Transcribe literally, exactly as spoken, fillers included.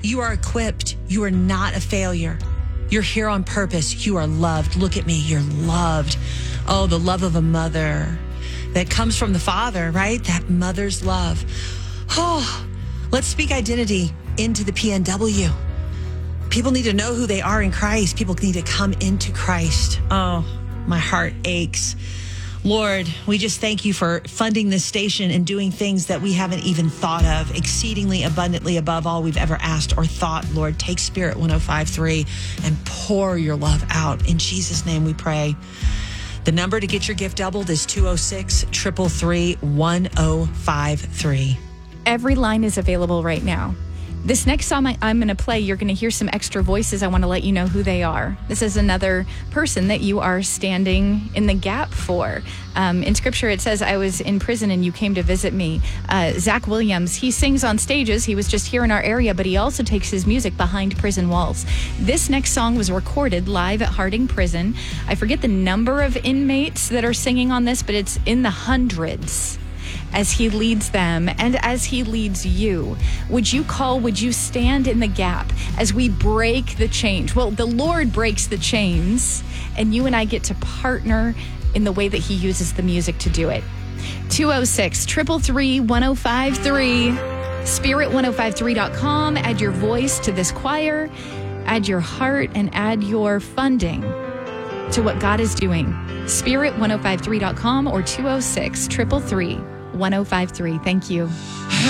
You are equipped. You are not a failure. You're here on purpose. You are loved. Look at me. You're loved. Oh, the love of a mother that comes from the Father, right? That mother's love. Oh, let's speak identity into the P N W. People need to know who they are in Christ. People need to come into Christ. Oh, my heart aches. Lord, we just thank you for funding this station and doing things that we haven't even thought of, exceedingly abundantly above all we've ever asked or thought. Lord, take Spirit one oh five point three and pour your love out. In Jesus' name we pray. The number to get your gift doubled is two oh six, three three three, one oh five three. Every line is available right now. This next song I, I'm going to play, you're going to hear some extra voices. I want to let you know who they are. This is another person that you are standing in the gap for. Um, in Scripture, it says, I was in prison and you came to visit me. Uh, Zach Williams, he sings on stages. He was just here in our area, but he also takes his music behind prison walls. This next song was recorded live at Harding Prison. I forget the number of inmates that are singing on this, but it's in the hundreds. As he leads them and as he leads you, would you call, would you stand in the gap as we break the chains? Well, the Lord breaks the chains, and you and I get to partner in the way that he uses the music to do it. two oh six, three three three, one oh five three, spirit one oh five three dot com. Add your voice to this choir, add your heart, and add your funding to what God is doing. spirit one oh five three dot com or two oh six, three three three, one oh five three. Thank you.